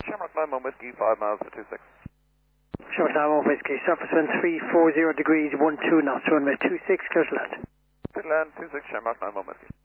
Shamrock 91 Whiskey, 5 miles for 26. Shamrock 91 Whiskey, surface wind 340 degrees, 12 knots, runway 26, clear to land. Clear to land, 26, Shamrock 91 Whiskey.